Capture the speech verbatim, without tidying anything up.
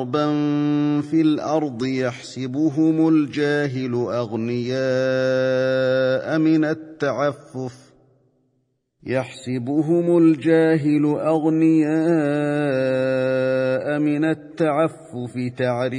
في الأرض يحسبهم الجاهل أغنياء من التعفف يحسبهم الجاهل أغنياء من التعفف تعرفهم